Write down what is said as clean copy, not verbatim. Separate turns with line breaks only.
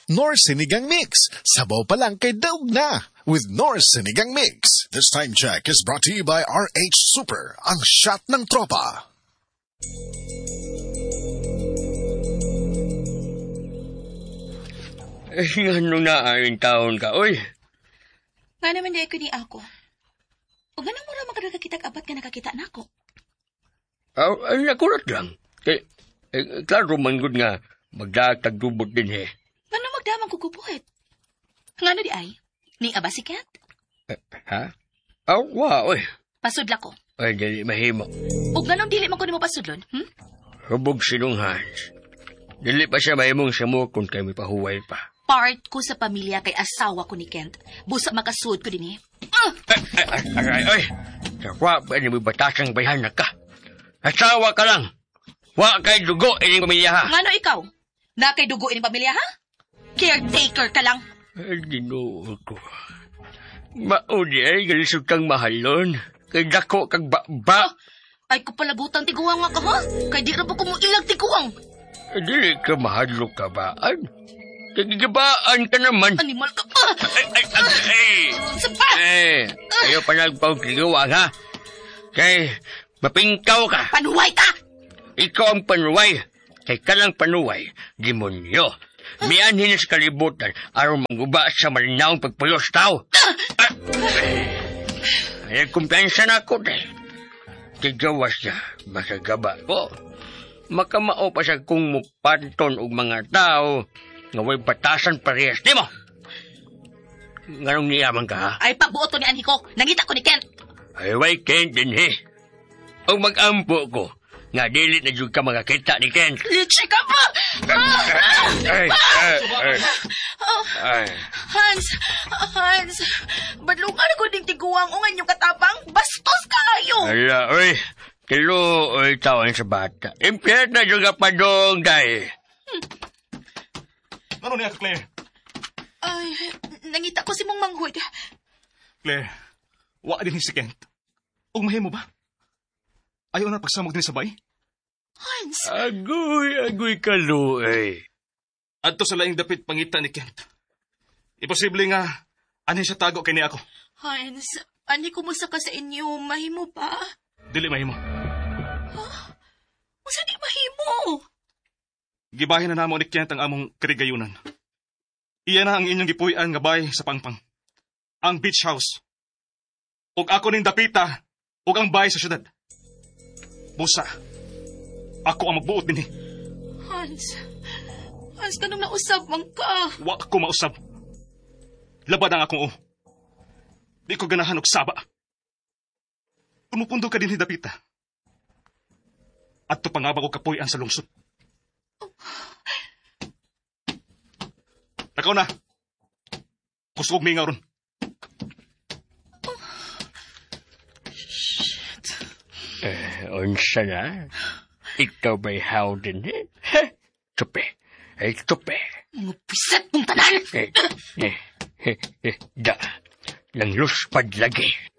Knorr Sinigang Mix. Sabaw pa lang kay daog na. With Knorr Sinigang Mix. This time check is brought to you by RH Super, ang shot ng tropa.
Ano na ang taon ka, oy?
Nga naman di ako ni ako. O ganang mura makadagakita apat ka nakakita na ako.
Ay, nakulat lang. Klaro man gud nga, magdatagdubot din
Ano magdamang kukupuhit? Nga na di ay? Ni aba si Kat?
Ha? Wow, oy.
Pasudla ko.
Ay, dili mahimo.
O ganang dili man ko ni mo pasudlon,
Hubog sinong Hans. Dili pa siya mahimong samukon kay may pahuway pa.
Part ko sa pamilya kay asawa ko ni Kent. Busa makasuod ko din
Ay. Sakwa ba ni batasang bayhanak ka? Asawa ka lang. Wa kay dugo ining pamilya ha.
Ngano ikaw? Na kay dugo ining pamilya ha? Caretaker ka lang.
Ay, ginoo ko. Mauni ay galisod kang mahalon. Kay dako kag ba.
Ay ko palabutang tiguang nga ka ha? Kay di ra po ko mo ilag tiguang.
Dili ka mahadlo ka baan? Kagigabaan ka naman.
Animal ka. Sapa!
Ayaw pa nagpagkiguwang ha? Kay mapingkaw ka.
Panuway ka!
Ikaw ang panuway. Kay ka lang panuway, demonyo. Mianhin sa kalibutan, araw mangguba sa malinaong pagpuyos tao. Ay, kumpiyansa na ako, Tigawas niya, masagaba ko. Makamao pa siya kung mupanton og mga tao, nga way batasan parehas, di mo? Nganong niyaman ka, ha?
Ay, pagbuot ko ni Anhi ko. Nangita ko ni Kent.
Ay, way Kent din, O mag-ampo ko, nga dili na dyan ka makakita ni Kent.
Litsi ka pa! Hans, badlungan ko ding tiguang ungan yung katapang, bastos kayo!
Ala, oy, kilo, oy, tawan sa bata. Impiyat na dyan ka pa dong, day.
Ano niya ka, Claire?
Ay, nangita ko si mong manghud.
Claire, wa din si Kent. Ug mahimo ba? Ayaw na pagsamog din sa bay?
Hans!
Agoy kalo,
Adto sa laing dapit pangita ni Kent. Imposible nga, ani siya tago kay ni ako.
Hans, ani kumusta ka sa inyo? Mahimo ba?
Dili mahimo.
Masa di mahimo?
Gibahin na namo ni Kent ang among karigayunan. Iya na ang inyong gipuy-an nga bay sa Pangpang. Ang beach house. Ug ako ning dapita, ug ang bay sa syudad. Busa, ako ang magbuot din
Hans, kanong nausap man ka.
Wa ko mausab. Labad ang akong Di ko ganahan og saba. Tumupundo ka din dapita. At to pangabag og kapuy-an sa lungsod. Takaw na. Kusog mi nga ron.
Unsa na? Ikaw ba'y howden Tupi. Ay, tupi.
Mga piset mong tanan!
Da. Nang luspad lagi.